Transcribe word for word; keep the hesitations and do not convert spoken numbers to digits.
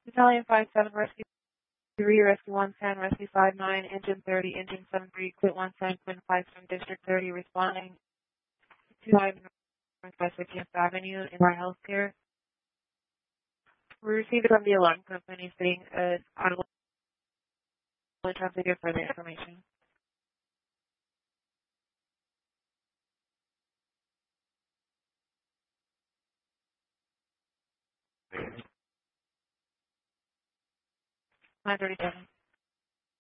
Battalion five seven, Rescue three, Rescue one ten, Rescue five nine, Engine thirty, Engine seven three, Quit one seven, Quit five from District thirty, responding to five Northwest fifteenth Avenue in our healthcare. We received it from the alarm company saying uh, audible traffic for further information. nine thirty-seven.